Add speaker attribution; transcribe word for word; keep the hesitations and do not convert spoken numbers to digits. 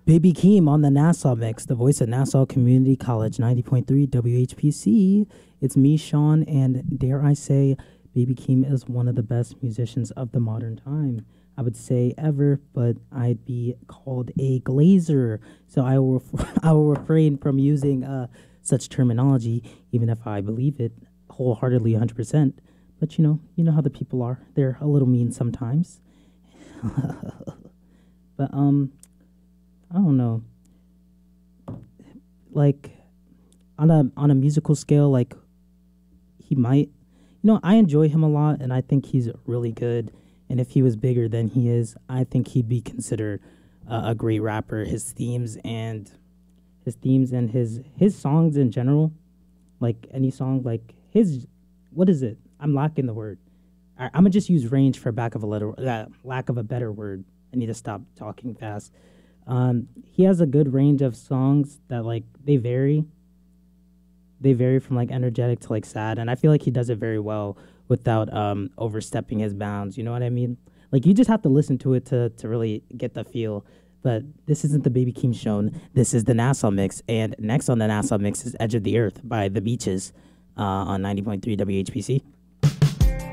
Speaker 1: Baby Keem on the Nassau Mix, the voice of Nassau Community College, ninety point three W H P C. It's me, Sean, and dare I say, Baby Keem is one of the best musicians of the modern time. I would say ever, but I'd be called a glazer. So I will, I will refrain from using uh, such terminology, even if I believe it wholeheartedly one hundred percent. But you know, you know how the people are. They're a little mean sometimes. But, um... I don't know. Like on a on a musical scale, like he might, you know, I enjoy him a lot, and I think he's really good. And if he was bigger than he is, I think he'd be considered uh, a great rapper. His themes and his themes and his his songs in general, like any song, like his, what is it? I'm lacking the word. I, I'm gonna just use range for back of a letter, uh, lack of a better word. I need to stop talking fast. Um, he has a good range of songs that like they vary. They vary from like energetic to like sad, and I feel like he does it very well without um overstepping his bounds. You know what I mean? Like you just have to listen to it to to really get the feel. But this isn't the Baby Keem show. This is the Nassau Mix, and next on the Nassau Mix is "Edge of the Earth" by The Beaches uh, on ninety point three W H P C.